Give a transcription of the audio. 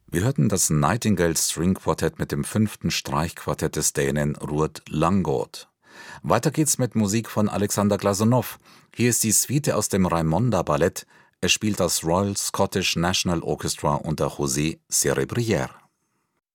Wir hörten das Nightingale String Quartett mit dem 5. Streichquartett des Dänen Ruud Langgaard. Weiter geht's mit Musik von Alexander Glazunov. Hier ist die Suite aus dem Raimonda-Ballett. Es spielt das Royal Scottish National Orchestra unter José Cerebrière.